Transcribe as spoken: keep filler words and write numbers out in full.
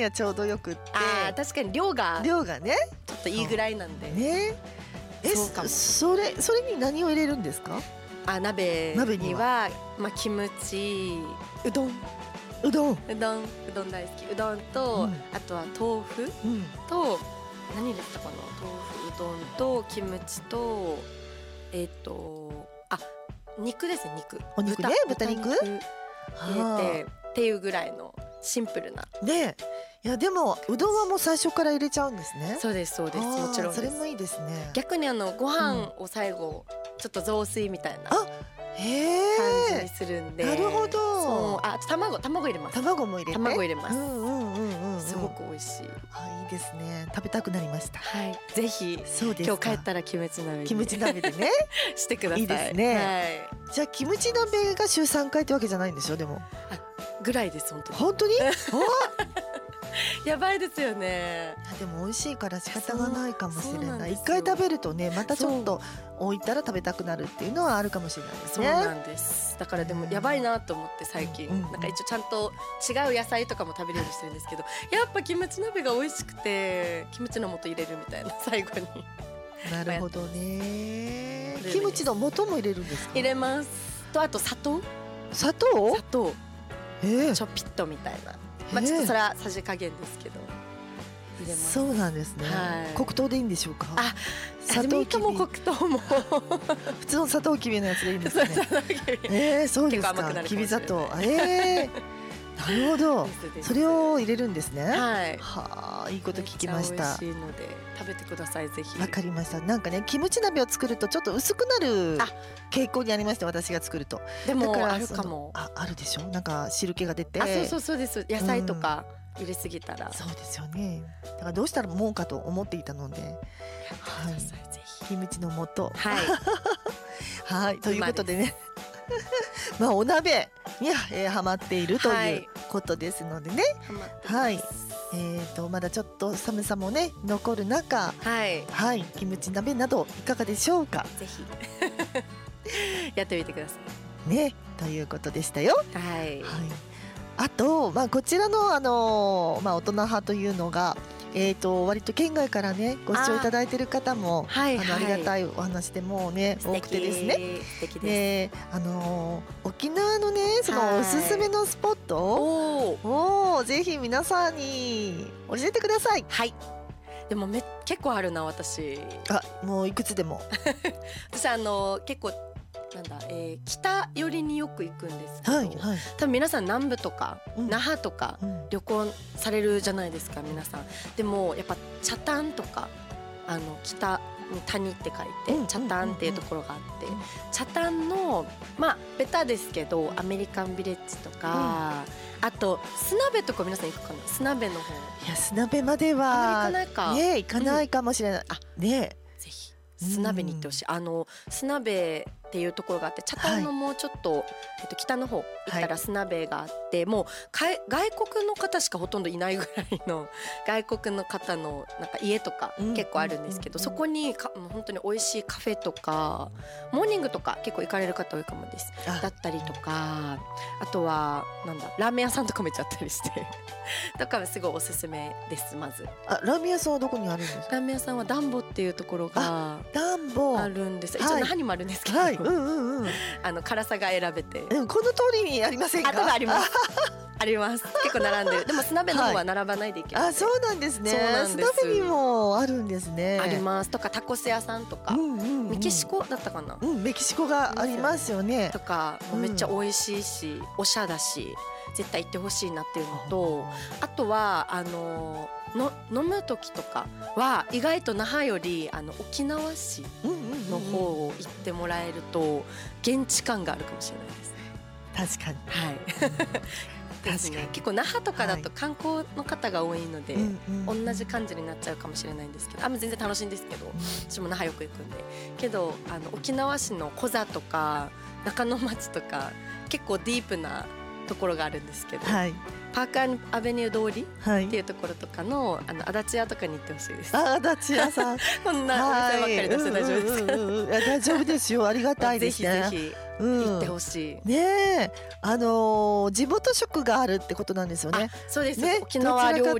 にはちょうどよくって、 あ確かに量が量がねちょっといいぐらいなんでね。えそうかも。 それそれに何を入れるんですか？ あ鍋鍋ににはまあキムチ、うどんうどん、 うどんうどん大好き。うどんと、 うん、 あとは豆腐うんと何入れてたかな。豆腐、うどんとキムチとえっ、とあ肉ですね。肉お肉ね豚肉入れてっていうぐらいのシンプルな。 ね。いやでもうどんはもう最初から入れちゃうんですね。 そうですそうです。 あーもちろんです。 それもいいですね。 逆にあのご飯を最後ちょっと雑炊みたいなあへ感じにえ、 するんで。 なるほど。 そうあ卵卵入れます。 卵も入れて卵入れます。 うんうんうんうんうん、 すごく美味しい。 あいいですね。食べたくなりました。 はいぜひそうですか。 今日帰ったらキムチ鍋にキムチ鍋でねしてください。 いいですねはいじゃあキムチ鍋が週さんかいってわけじゃないんでしょ？でもぐらいです本当に。 本当におやばいですよね。 いやでも美味しいから仕方がないかもしれそうそうなんない。 ですよ一回食べるとねまたちょっと置いたら食べたくなるっていうのはあるかもしれないですね。 そうなんです。だからでもやばいなと思って最近、 うんうんうんなんか一応ちゃんと違う野菜とかも食べるようにしてるんですけど、やっぱキムチ鍋が美味しくてキムチの素入れるみたいな最後になるほどね。 これでキムチの素も入れるんですか？ 入れます。とあと砂糖砂糖砂糖ええちょぴっとみたいな、まあちょっとそれはさじ加減ですけど入れます。 そうなんですね、 はい黒糖でいいんでしょうか？ あ砂でもい糖きびいかも黒糖も普通の砂糖きびのやつでいいんですそうね。 そうえー、そうですか。 結構甘くなるかもしれないきび砂糖。えー、なるほど。それを入れるんですね。 はいはあ、いいこと聞きましめたっちゃ美味しいので食べてくださいぜひ。 わかりました。なんかねキムチ鍋を作るとちょっと薄くなるあ傾向にありまして、私が作るとでもだからあるかそのも。 ああるでしょ。なんか汁気が出てあそうそうそうです。野菜とか入れすぎたら、 そうですよね。だからどうしたらもうかと思っていたので、 やってくださいぜひ。 キムチの素はいはいということでねまあお鍋に、えー、ハマっているということですのでね、 ハマってます。 はいえー、とまだちょっと寒さもね残る中、 はいはいキムチ鍋などいかがでしょうかぜひやってみてくださねということでしたよ。 い。はいはい、あと、まあ、こちらの、あのーまあ、大人派というのが、えー、と割と県外からねご視聴いただいている方もあ,、 はいあのありがたいお話でもうね多くてですね。 素敵です。 であのー沖縄のねそのはいおすすめのスポットおおをぜひ皆さんに教えてください。 はい。でもめ結構あるな私。 あもういくつでも私あの結構なんだ、えー、北寄りによく行くんですけど、 はいはい、 多分皆さん南部とか、 うん那覇とかうん旅行されるじゃないですか皆さん。でもやっぱ北谷とかあの北に谷って書いて、 うん北谷っていうところがあって、 うん北谷のまあベタですけどアメリカンビレッジとか、あと砂辺とか皆さん行くかな。砂辺の方いや砂辺まであはんまり行かないか、 ね行かないかもしれない、 あねぜひ砂辺に行ってほしい。あの砂辺っていうところがあって北谷のもうちょっと、えっと、北の方行ったら砂辺があって、もうかい外国の方しかほとんどいないぐらいの外国の方のなんか家とかうん結構あるんですけど、 うんそこにかもう本当に美味しいカフェとかモーニングとか結構行かれる方多いかもです。 あだったりとか、あとはなんだラーメン屋さんとかも行っちゃったりしてだからすごいおすすめです。まずあラーメン屋さんはどこにあるんですか？ ラーメン屋さんはダンボっていうところがダンボあるんです。 はい一応那覇にもあるんですけど、 はいうんうんうんあの辛さが選べて、 うんこの通りにありませんか？ あ、多分ありますあります。結構並んでる。でも砂辺の方は並ばないでいける、 あそうなんですね。 そうなんです砂辺にもあるんですね。 あります。とかタコス屋さんとか、 うんうんうん、 メキシコだったかな、 うんメキシコがありますよねとかもうめっちゃ美味しいし、おしゃだし絶対行ってほしいなっていうのと、あとはあのの飲む時とかは意外と那覇よりあの沖縄市うんうんうんうんの方を行ってもらえると現地感があるかもしれないです。 確かにはいですね。結構那覇とかだと観光の方が多いので、 うんうん同じ感じになっちゃうかもしれないんですけど、あ全然楽しいんですけど、私も那覇よく行くんで、けどあの沖縄市のコザとか中野町とか結構ディープなところがあるんですけど、 はいパークアベニュー通りはいっていうところとかのあの足立屋とかに行ってほしいです。 あ足立屋さんこんなお店ばっかり出して大丈夫ですか？ うんうんうんうんいや大丈夫ですよありがたいぜひですね。 ぜひうん行ってほしい。 ねえあのー地元食があるってことなんですよね。 あそうです、 ね沖縄料理